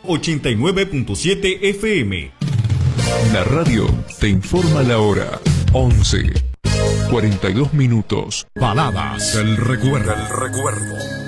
89.7 FM. La radio te informa la hora. 11:42. Baladas del recuerdo.